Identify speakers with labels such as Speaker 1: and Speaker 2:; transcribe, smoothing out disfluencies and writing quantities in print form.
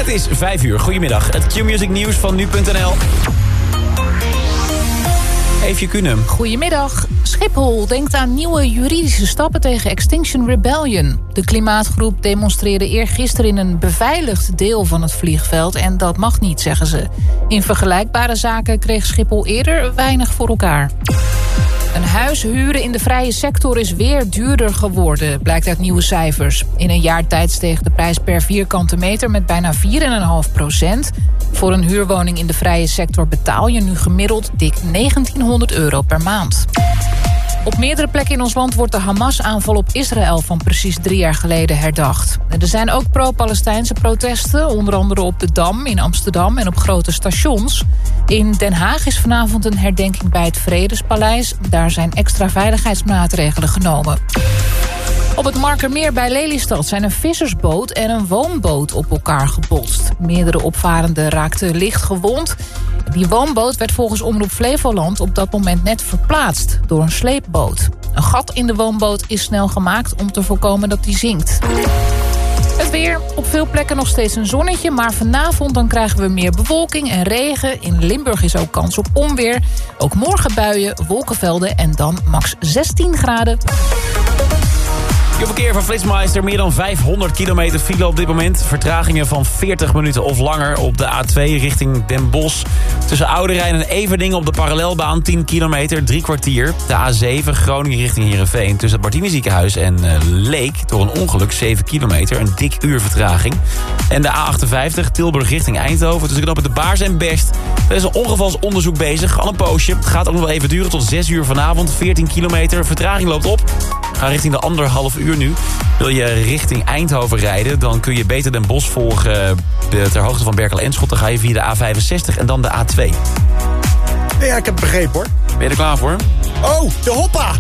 Speaker 1: Het is 5 uur. Goedemiddag. Het Q-Music nieuws van nu.nl. Eefje Kunem.
Speaker 2: Goedemiddag. Schiphol denkt aan nieuwe juridische stappen tegen Extinction Rebellion. De klimaatgroep demonstreerde eergisteren in een beveiligd deel van het vliegveld en dat mag niet, zeggen ze. In vergelijkbare zaken kreeg Schiphol eerder weinig voor elkaar. Een huis huren in de vrije sector is weer duurder geworden, blijkt uit nieuwe cijfers. In een jaar tijd steeg de prijs per vierkante meter met bijna 4,5%. Voor een huurwoning in de vrije sector betaal je nu gemiddeld dik €1900 per maand. Op meerdere plekken in ons land wordt de Hamas-aanval op Israël van precies 3 jaar geleden herdacht. Er zijn ook pro-Palestijnse protesten, onder andere op de Dam in Amsterdam en op grote stations. In Den Haag is vanavond een herdenking bij het Vredespaleis. Daar zijn extra veiligheidsmaatregelen genomen. Op het Markermeer bij Lelystad zijn een vissersboot en een woonboot op elkaar gebotst. Meerdere opvarenden raakten licht gewond. Die woonboot werd volgens Omroep Flevoland op dat moment net verplaatst door een sleepboot. Een gat in de woonboot is snel gemaakt om te voorkomen dat die zinkt. Het weer, op veel plekken nog steeds een zonnetje, maar vanavond dan krijgen we meer bewolking en regen. In Limburg is ook kans op onweer. Ook morgen buien, wolkenvelden en dan max 16 graden.
Speaker 1: Je verkeer van Flitsmeister, meer dan 500 kilometer file op dit moment. Vertragingen van 40 minuten of langer op de A2 richting Den Bosch. Tussen Oude Rijn en Everdingen op de parallelbaan 10 kilometer, 3 kwartier. De A7 Groningen richting Heerenveen tussen het Martini ziekenhuis en Leek. Door een ongeluk 7 kilometer, een dik uur vertraging. En de A58 Tilburg richting Eindhoven tussen knoppen de Baars en Best. Er is een ongevalsonderzoek bezig, al een poosje. Het gaat ook nog wel even duren tot 6 uur vanavond, 14 kilometer. Vertraging loopt op. Ga richting de 1,5 uur nu. Wil je richting Eindhoven rijden, dan kun je beter Den Bosch volgen ter hoogte van Berkel en Schot. Dan ga je via de A65 en dan de A2.
Speaker 3: Ja, ik heb het begrepen hoor.
Speaker 1: Ben je er klaar voor?
Speaker 3: Oh, de hoppa!